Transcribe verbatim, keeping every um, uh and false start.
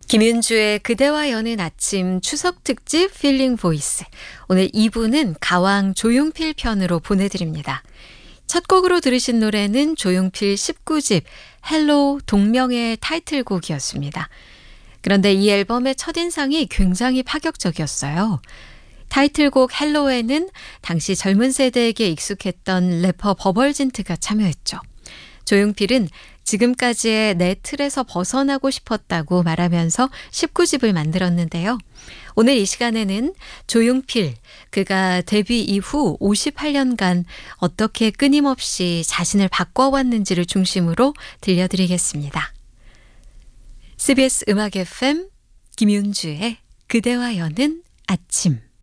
김윤주의 그대와 여는 아침 추석 특집 필링 보이스. 오늘 이 부는 가왕 조용필 편으로 보내드립니다. 첫 곡으로 들으신 노래는 조용필 십구 집 헬로 동명의 타이틀곡이었습니다. 그런데 이 앨범의 첫인상이 굉장히 파격적이었어요. 타이틀곡 헬로에는 당시 젊은 세대에게 익숙했던 래퍼 버벌진트가 참여했죠. 조용필은 지금까지의 내 틀에서 벗어나고 싶었다고 말하면서 십구 집을 만들었는데요. 오늘 이 시간에는 조용필, 그가 데뷔 이후 오십팔 년간 어떻게 끊임없이 자신을 바꿔왔는지를 중심으로 들려드리겠습니다. 씨비에스 음악 에프엠 김윤주의 그대와 여는 아침.